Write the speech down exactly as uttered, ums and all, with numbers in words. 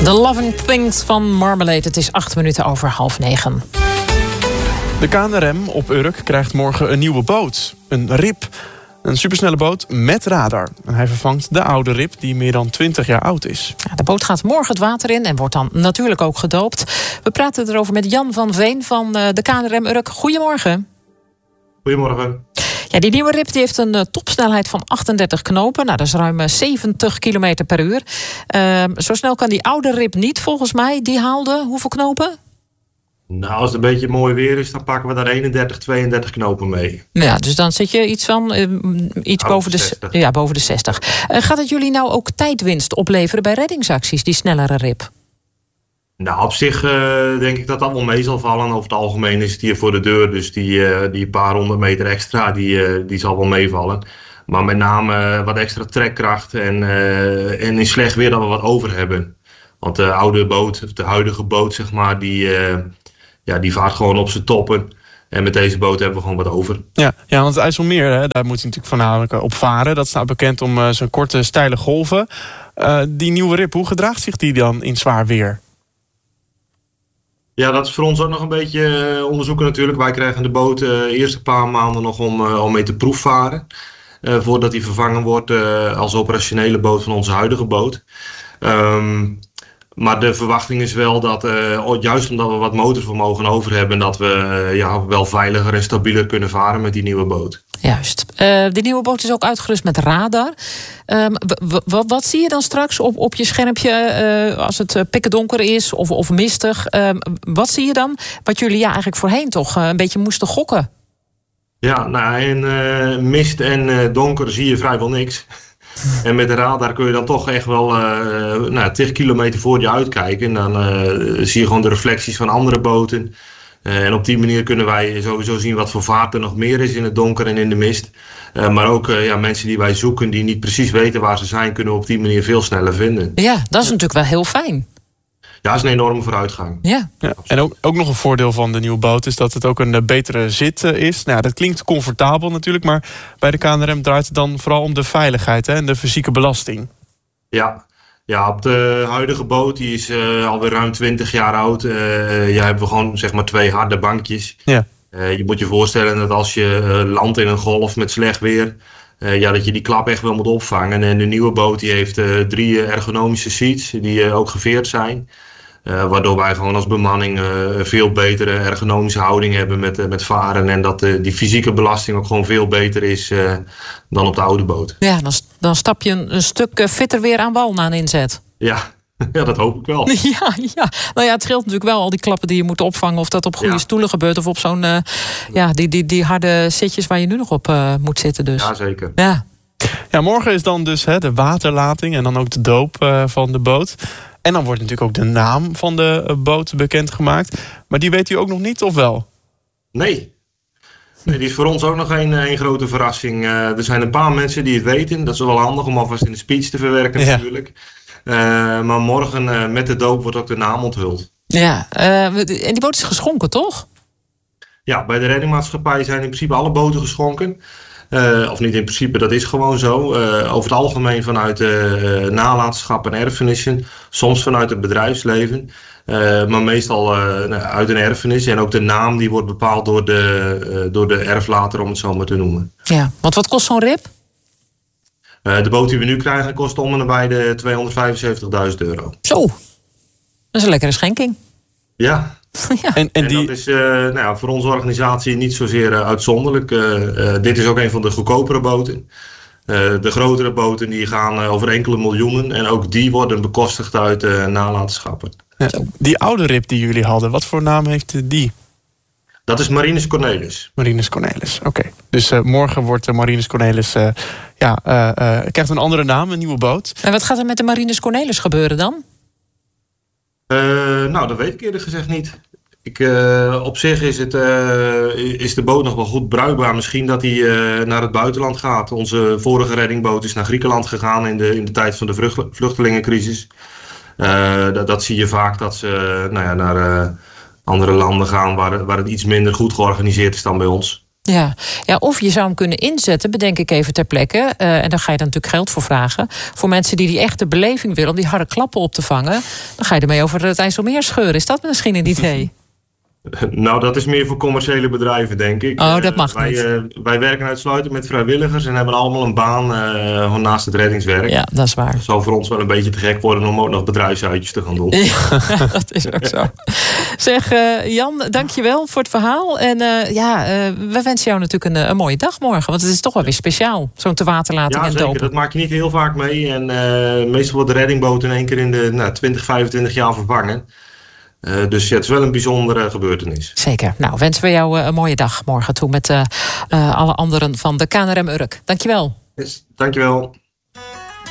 The Loving Things van Marmalade. Het is acht minuten over half negen. De K N R M op Urk krijgt morgen een nieuwe boot. Een R I P. Een supersnelle boot met radar. En hij vervangt de oude R I P die meer dan twintig jaar oud is. Ja, de boot gaat morgen het water in en wordt dan natuurlijk ook gedoopt. We praten erover met Jan van Veen van de K N R M Urk. Goedemorgen. Goedemorgen. Ja, die nieuwe R I P die heeft een uh, topsnelheid van achtendertig knopen. Nou, dat is ruim zeventig kilometer per uur. Uh, zo snel kan die oude R I P niet, volgens mij. Die haalde hoeveel knopen? Nou, als het een beetje mooi weer is, dan pakken we daar eenendertig, tweeëndertig knopen mee. Ja, dus dan zit je iets van uh, iets boven de, zestig. Ja, boven de zestig. Uh, gaat het jullie nou ook tijdwinst opleveren bij reddingsacties, die snellere R I P? Nou, op zich uh, denk ik dat dat wel mee zal vallen. Over het algemeen is het hier voor de deur, dus die, uh, die paar honderd meter extra, die, uh, die zal wel meevallen. Maar met name uh, wat extra trekkracht en, uh, en in slecht weer dat we wat over hebben. Want de oude boot, of de huidige boot, zeg maar, die, uh, ja, die vaart gewoon op zijn toppen. En met deze boot hebben we gewoon wat over. Ja, ja, want het IJsselmeer, hè, daar moet hij natuurlijk voornamelijk op varen. Dat staat bekend om uh, zijn korte, steile golven. Uh, die nieuwe R I P, hoe gedraagt zich die dan in zwaar weer? Ja, dat is voor ons ook nog een beetje uh, onderzoeken natuurlijk. Wij krijgen de boot uh, de eerste paar maanden nog om, uh, om mee te proefvaren. Uh, voordat die vervangen wordt uh, als operationele boot van onze huidige boot. Um, maar de verwachting is wel dat, uh, juist omdat we wat motorvermogen over hebben, dat we uh, ja, wel veiliger en stabieler kunnen varen met die nieuwe boot. Juist. Uh, die nieuwe boot is ook uitgerust met radar. Um, w- w- wat zie je dan straks op, op je schermpje uh, als het uh, pikkendonker is of, of mistig? Um, wat zie je dan? Wat jullie ja eigenlijk voorheen toch uh, een beetje moesten gokken. Ja, nou, in uh, mist en uh, donker zie je vrijwel niks. En met de radar kun je dan toch echt wel uh, nou, tig kilometer voor je uitkijken. En dan uh, zie je gewoon de reflecties van andere boten. Uh, en op die manier kunnen wij sowieso zien wat voor vaart er nog meer is in het donker en in de mist. Uh, maar ook uh, ja, mensen die wij zoeken, die niet precies weten waar ze zijn, kunnen we op die manier veel sneller vinden. Ja, dat is natuurlijk wel heel fijn. Ja, dat is een enorme vooruitgang. Ja. Ja, en ook, ook nog een voordeel van de nieuwe boot is dat het ook een uh, betere zit uh, is. Nou, dat klinkt comfortabel natuurlijk, maar bij de K N R M draait het dan vooral om de veiligheid, hè, en de fysieke belasting. Ja. Ja, op de huidige boot, die is uh, alweer ruim twintig jaar oud. Uh, ja, hebben we gewoon zeg maar twee harde bankjes. Ja. Uh, je moet je voorstellen dat als je uh, landt in een golf met slecht weer, uh, ja, dat je die klap echt wel moet opvangen. En de nieuwe boot die heeft uh, drie ergonomische seats die uh, ook geveerd zijn. Uh, waardoor wij gewoon als bemanning uh, veel betere ergonomische houding hebben met, uh, met varen. En dat uh, die fysieke belasting ook gewoon veel beter is uh, dan op de oude boot. Ja, dan, dan stap je een, een stuk uh, fitter weer aan wal na een inzet. Ja. Ja, dat hoop ik wel. Ja, ja, nou ja, het scheelt natuurlijk wel al die klappen die je moet opvangen. Of dat op goede ja. stoelen gebeurt of op zo'n uh, ja, die, die, die harde zitjes waar je nu nog op uh, moet zitten. Dus. Ja, zeker. Ja. Ja, morgen is dan dus hè, de waterlating en dan ook de doop uh, van de boot. En dan wordt natuurlijk ook de naam van de boot bekendgemaakt. Maar die weet u ook nog niet, of wel? Nee. Nee, die is voor ons ook nog een, een grote verrassing. Uh, er zijn een paar mensen die het weten. Dat is wel handig om alvast in de speech te verwerken ja. natuurlijk. Uh, maar morgen uh, met de doop wordt ook de naam onthuld. Ja, uh, en die boot is geschonken, toch? Ja, bij de reddingmaatschappij zijn in principe alle boten geschonken. Uh, of niet in principe, dat is gewoon zo. Uh, over het algemeen vanuit uh, nalatenschap en erfenissen. Soms vanuit het bedrijfsleven. Uh, maar meestal uh, uit een erfenis. En ook de naam die wordt bepaald door de, uh, door de erflater, om het zo maar te noemen. Ja, want wat kost zo'n R I P? Uh, de boot die we nu krijgen kost om en nabij de tweehonderdvijfenzeventigduizend euro. Zo, dat is een lekkere schenking. Ja. Ja. En, en, die... en dat is uh, nou ja, voor onze organisatie niet zozeer uh, uitzonderlijk. Uh, uh, dit is ook een van de goedkopere boten. Uh, de grotere boten die gaan uh, over enkele miljoenen. En ook die worden bekostigd uit uh, nalatenschappen. Ja, die oude R I P die jullie hadden, wat voor naam heeft die? Dat is Marinus Cornelis. Marinus Cornelis, oké. Okay. Dus uh, morgen wordt uh, Marinus Cornelis uh, ja, uh, uh, krijgt een andere naam, een nieuwe boot. En wat gaat er met de Marinus Cornelis gebeuren dan? Uh, nou, dat weet ik eerlijk gezegd niet. Ik, uh, op zich is, het, uh, is de boot nog wel goed bruikbaar. Misschien dat hij uh, naar het buitenland gaat. Onze vorige reddingboot is naar Griekenland gegaan in de, in de tijd van de vlucht, vluchtelingencrisis. Uh, dat, dat zie je vaak dat ze uh, nou ja, naar uh, andere landen gaan waar, waar het iets minder goed georganiseerd is dan bij ons. Ja. ja, of je zou hem kunnen inzetten, bedenk ik even ter plekke. Uh, en daar ga je dan natuurlijk geld voor vragen. Voor mensen die die echte beleving willen om die harde klappen op te vangen. Dan ga je ermee over het IJsselmeer scheuren. Is dat misschien een idee? Nou, dat is meer voor commerciële bedrijven, denk ik. Oh, dat mag uh, wij, niet. Uh, wij werken uitsluitend met vrijwilligers en hebben allemaal een baan uh, naast het reddingswerk. Ja, dat is waar. Het zal voor ons wel een beetje te gek worden om ook nog bedrijfsuitjes te gaan doen. Ja, dat is ook zo. Zeg, uh, Jan, dankjewel voor het verhaal. En uh, ja, uh, we wensen jou natuurlijk een, een mooie dag morgen. Want het is toch wel weer speciaal, zo'n te waterlating ja, en zeker. dopen. Dat maak je niet heel vaak mee. En uh, meestal wordt de reddingboot in één keer in de nou, twintig, vijfentwintig jaar vervangen. Uh, dus ja, het is wel een bijzondere gebeurtenis. Zeker. Nou, wensen we jou uh, een mooie dag morgen toe met uh, uh, alle anderen van de K N R M Urk. Dankjewel. Yes, dankjewel.